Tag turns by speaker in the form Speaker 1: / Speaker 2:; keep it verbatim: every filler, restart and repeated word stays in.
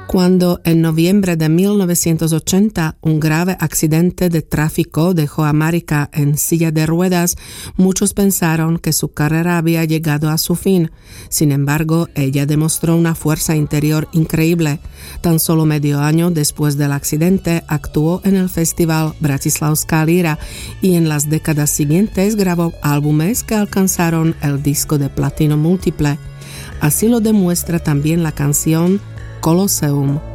Speaker 1: Cuando en noviembre de mil novecientos ochenta un grave accidente de tráfico dejó a Marika en silla de ruedas, muchos pensaron que su carrera había llegado a su fin. Sin embargo, ella demostró una fuerza interior increíble. Tan solo medio año después del accidente actuó en el festival Bratislavská Líra y en las décadas siguientes grabó álbumes que alcanzaron el disco de platino múltiple. Así lo demuestra también la canción Colosseum.